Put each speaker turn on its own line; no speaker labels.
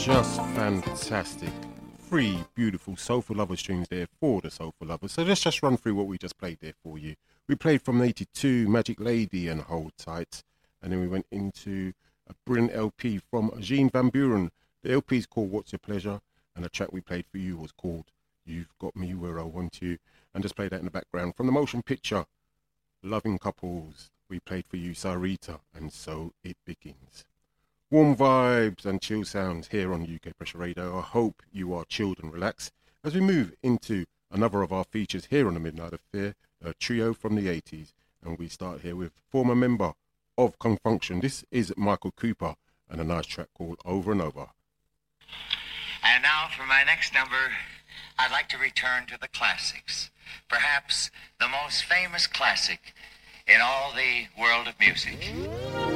Just fantastic. Three beautiful Soulful Lovers tunes there for the Soulful Lovers. So let's just run through what we just played there for you. We played from 82 Magic Lady and Hold Tight. And then we went into a brilliant LP from Jean Van Buren. The LP is called What's Your Pleasure? And the track we played for you was called You've Got Me Where I Want You. And just play that in the background. From the motion picture, Loving Couples, we played for you Sarita and So It Begins. Warm vibes and chill sounds here on UK Pressure Radio. I hope you are chilled and relaxed as we move into another of our features here on the Midnight Affair, a trio from the 80s. And we start here with former member of Kung Function. This is Michael Cooper and a nice track called Over and Over.
And now for my next number, I'd like to return to the classics. Perhaps the most famous classic in all the world of music.